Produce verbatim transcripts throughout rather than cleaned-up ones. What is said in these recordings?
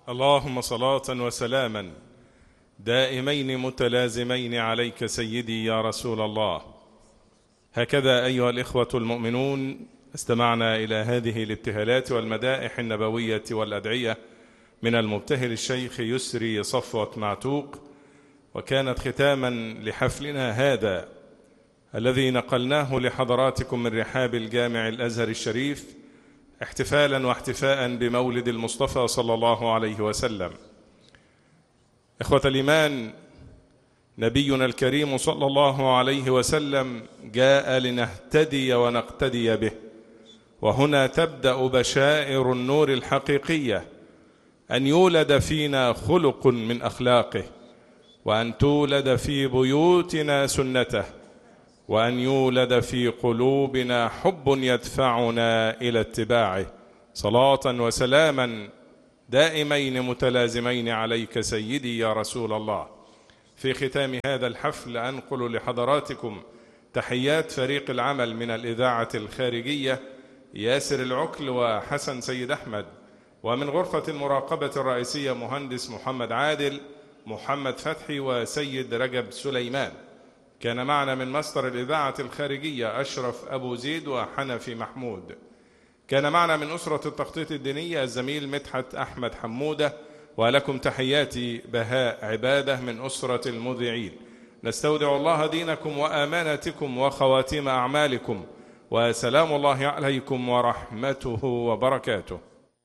اللهم صلاة وسلاما دائمين متلازمين عليك سيدي يا رسول الله. هكذا أيها الإخوة المؤمنون استمعنا إلى هذه الابتهالات والمدائح النبوية والأدعية من المبتهل الشيخ يسري صفوة معتوق، وكانت ختاما لحفلنا هذا الذي نقلناه لحضراتكم من رحاب الجامع الأزهر الشريف احتفالا واحتفاء بمولد المصطفى صلى الله عليه وسلم. إخوة الإيمان، نبينا الكريم صلى الله عليه وسلم جاء لنهتدي ونقتدي به، وهنا تبدأ بشائر النور الحقيقية، أن يولد فينا خلق من أخلاقه، وأن تولد في بيوتنا سنته، وأن يولد في قلوبنا حب يدفعنا إلى اتباعه. صلاة وسلاما دائمين متلازمين عليك سيدي يا رسول الله. في ختام هذا الحفل أنقل لحضراتكم تحيات فريق العمل من الإذاعة الخارجية ياسر العكل وحسن سيد أحمد، ومن غرفة المراقبة الرئيسية مهندس محمد عادل، محمد فتحي وسيد رجب سليمان. كان معنا من مصدر الإذاعة الخارجية أشرف أبو زيد وحنفي محمود. كان معنا من أسرة التخطيط الدينية الزميل مدحت أحمد حمودة. ولكم تحياتي بهاء عبادة من أسرة المذيعين. نستودع الله دينكم وأمانتكم وخواتيم أعمالكم، وسلام الله عليكم ورحمته وبركاته.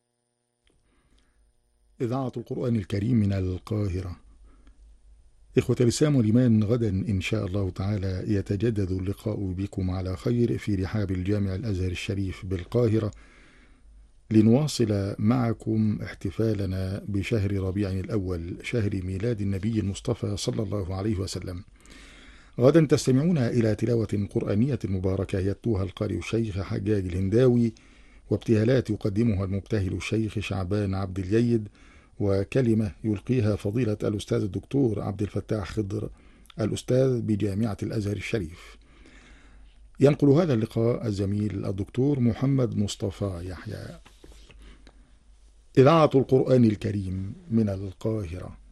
إذاعة القرآن الكريم من القاهرة. إخوة الإسلام والإيمان، غدا إن شاء الله تعالى يتجدد اللقاء بكم على خير في رحاب الجامع الأزهر الشريف بالقاهرة لنواصل معكم احتفالنا بشهر ربيع الأول، شهر ميلاد النبي المصطفى صلى الله عليه وسلم. غدا تستمعون إلى تلاوة قرآنية مباركة يتلوها القارئ الشيخ حجاج الهنداوي، وابتهالات يقدمها المبتهل الشيخ شعبان عبد الجيد، وكلمة يلقيها فضيلة الأستاذ الدكتور عبد الفتاح خضر الأستاذ بجامعة الأزهر الشريف. ينقل هذا اللقاء الزميل الدكتور محمد مصطفى يحيى. إذاعة القرآن الكريم من القاهرة.